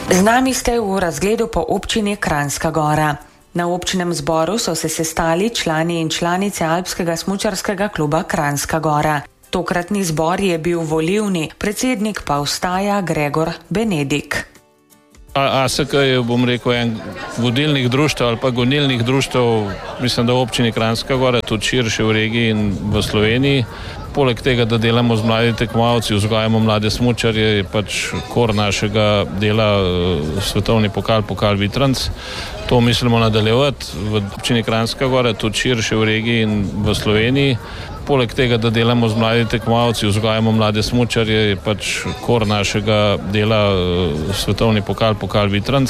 Z nami ste v razgledu po občini Kranjska Gora. Na občinem zboru so se sestali člani in članice Alpskega smučarskega kluba Kranjska Gora. Tokratni zbor je bil volilni, predsednik pa ostaja Gregor Benedik. ASK je, bom rekel, en vodilnih društev ali pa gonilnih društev, mislim, da v občini Kranjska Gora, tudi širše v regiji in v Sloveniji. Poleg tega, da delamo z mladimi tekmovalci, vzgajamo mlade smučarje, je pač kor našega dela svetovni pokal Vitranc. To mislimo nadaljevati v občini Kranjska Gora, tudi širše v regiji in v Sloveniji. Poleg tega, da delamo z mladimi tekmovalci, vzgajamo mlade smučarje, je pač kor našega dela svetovni pokal Vitranc.